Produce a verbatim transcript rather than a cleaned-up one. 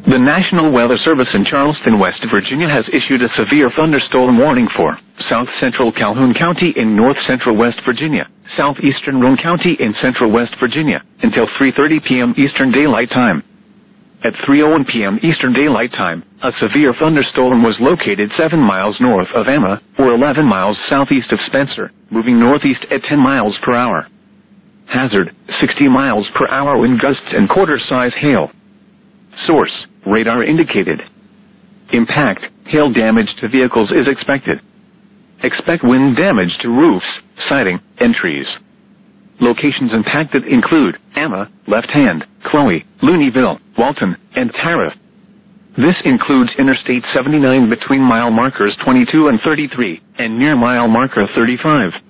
The National Weather Service in Charleston, West Virginia has issued a severe thunderstorm warning for south central Calhoun County in north central West Virginia, southeastern Roane County in central West Virginia, until three thirty p m Eastern Daylight Time. At three oh one p m Eastern Daylight Time, a severe thunderstorm was located seven miles north of Emma, or eleven miles southeast of Spencer, moving northeast at ten miles per hour. Hazard, sixty miles per hour wind gusts and quarter-size hail. Source, radar indicated. Impact, hail damage to vehicles is expected. Expect wind damage to roofs, siding, and trees. Locations impacted include Emma, Left Hand, Chloe, Looneyville, Walton, and Tariff. This includes Interstate seventy-nine between mile markers twenty-two and thirty-three, and near mile marker thirty-five.